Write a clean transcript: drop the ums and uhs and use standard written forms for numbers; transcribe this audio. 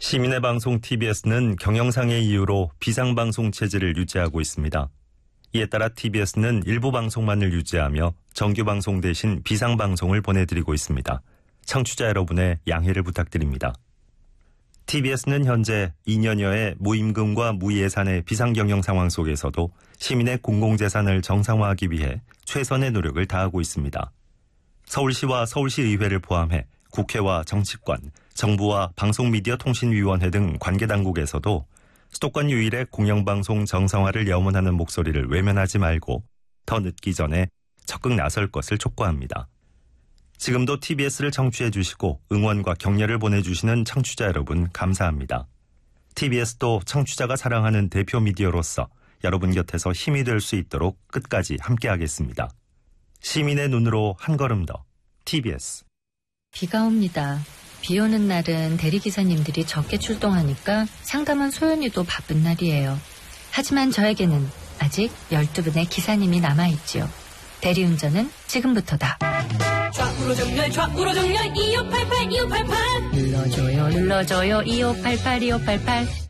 시민의 방송 TBS는 경영상의 이유로 비상방송 체제를 유지하고 있습니다. 이에 따라 TBS는 일부 방송만을 유지하며 정규방송 대신 비상방송을 보내드리고 있습니다. 청취자 여러분의 양해를 부탁드립니다. TBS는 현재 2년여의 무임금과 무예산의 비상경영 상황 속에서도 시민의 공공재산을 정상화하기 위해 최선의 노력을 다하고 있습니다. 서울시와 서울시의회를 포함해 국회와 정치권, 정부와 방송미디어통신위원회 등 관계당국에서도 수도권 유일의 공영방송 정상화를 염원하는 목소리를 외면하지 말고 더 늦기 전에 적극 나설 것을 촉구합니다. 지금도 TBS를 청취해 주시고 응원과 격려를 보내주시는 청취자 여러분 감사합니다. TBS도 청취자가 사랑하는 대표 미디어로서 여러분 곁에서 힘이 될 수 있도록 끝까지 함께하겠습니다. 시민의 눈으로 한 걸음 더 TBS. 비가 옵니다. 비 오는 날은 대리기사님들이 적게 출동하니까 상담원 소연이도 바쁜 날이에요. 하지만 저에게는 아직 12분의 기사님이 남아있지요. 대리운전은 지금부터다. 좌우로 정렬 2588 2588 눌러줘요 2588 2588